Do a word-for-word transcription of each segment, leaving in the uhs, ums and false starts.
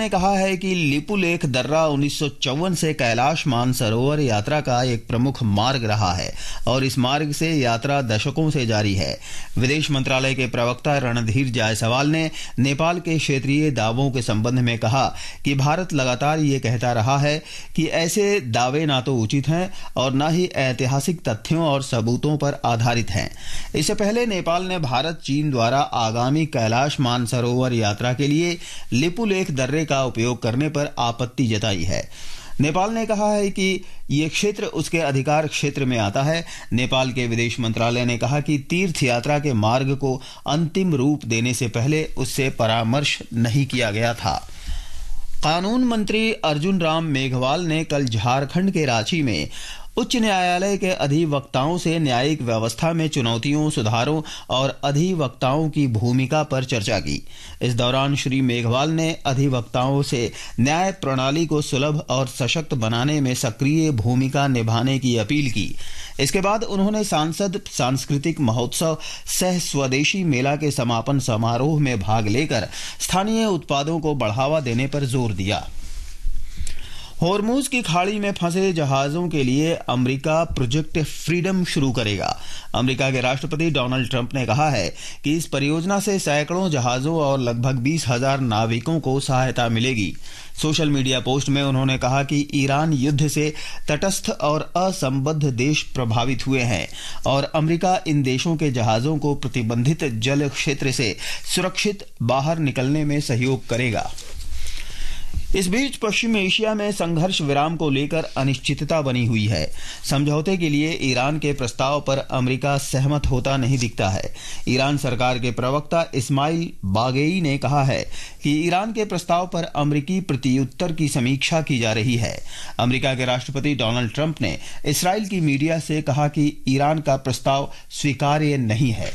ने कहा है कि लिपुलेख दर्रा उन्नीस सौ चौवन से कैलाश मानसरोवर यात्रा का एक प्रमुख मार्ग रहा है और इस मार्ग से यात्रा दशकों से जारी है। विदेश मंत्रालय के प्रवक्ता रणधीर जायसवाल ने नेपाल के क्षेत्रीय दावों के संबंध में कहा कि भारत लगातार ये कहता रहा है कि ऐसे दावे ना तो उचित हैं और न ही ऐतिहासिक तथ्यों और सबूतों पर आधारित हैं। इससे पहले नेपाल ने भारत चीन द्वारा आगामी कैलाश मानसरोवर यात्रा के लिए लिपुलेख दर्रे का उपयोग करने पर आपत्ति जताई है। नेपाल ने कहा है कि ये क्षेत्र उसके अधिकार क्षेत्र में आता है। नेपाल के विदेश मंत्रालय ने कहा कि तीर्थ यात्रा के मार्ग को अंतिम रूप देने से पहले उससे परामर्श नहीं किया गया था। कानून मंत्री अर्जुन राम मेघवाल ने कल झारखंड के रांची में उच्च न्यायालय के अधिवक्ताओं से न्यायिक व्यवस्था में चुनौतियों, सुधारों और अधिवक्ताओं की भूमिका पर चर्चा की। इस दौरान श्री मेघवाल ने अधिवक्ताओं से न्याय प्रणाली को सुलभ और सशक्त बनाने में सक्रिय भूमिका निभाने की अपील की। इसके बाद उन्होंने सांसद सांस्कृतिक महोत्सव सह स्वदेशी मेला के समापन समारोह में भाग लेकर स्थानीय उत्पादों को बढ़ावा देने पर जोर दिया। होर्मुज की खाड़ी में फंसे जहाजों के लिए अमेरिका प्रोजेक्ट फ्रीडम शुरू करेगा। अमेरिका के राष्ट्रपति डोनाल्ड ट्रंप ने कहा है कि इस परियोजना से सैकड़ों जहाजों और लगभग बीस हजार नाविकों को सहायता मिलेगी। सोशल मीडिया पोस्ट में उन्होंने कहा कि ईरान युद्ध से तटस्थ और असंबद्ध देश प्रभावित हुए हैं और अमेरिका इन देशों के जहाजों को प्रतिबंधित जल क्षेत्र से सुरक्षित बाहर निकलने में सहयोग करेगा। इस बीच पश्चिम एशिया में संघर्ष विराम को लेकर अनिश्चितता बनी हुई है। समझौते के लिए ईरान के प्रस्ताव पर अमेरिका सहमत होता नहीं दिखता है। ईरान सरकार के प्रवक्ता इस्माइल बागेई ने कहा है कि ईरान के प्रस्ताव पर अमेरिकी प्रत्युत्तर की समीक्षा की जा रही है। अमेरिका के राष्ट्रपति डोनाल्ड ट्रंप ने इस्राएल की मीडिया से कहा कि ईरान का प्रस्ताव स्वीकार्य नहीं है।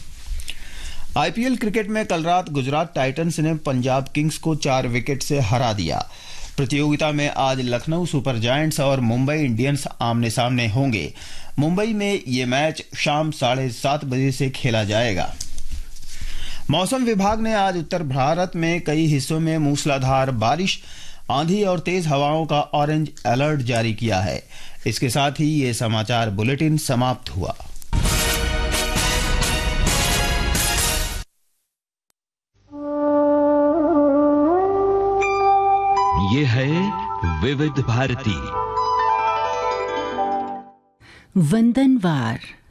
आईपीएल क्रिकेट में कल रात गुजरात टाइटंस ने पंजाब किंग्स को चार विकेट से हरा दिया। प्रतियोगिता में आज लखनऊ सुपर जायंट्स और मुंबई इंडियंस आमने सामने होंगे। मुंबई में ये मैच शाम साढ़े सात बजे से खेला जाएगा। मौसम विभाग ने आज उत्तर भारत में कई हिस्सों में मूसलाधार बारिश, आंधी और तेज हवाओं का ऑरेंज अलर्ट जारी किया है। इसके साथ ही ये समाचार बुलेटिन समाप्त हुआ। ये है विविध भारती वंदनवार।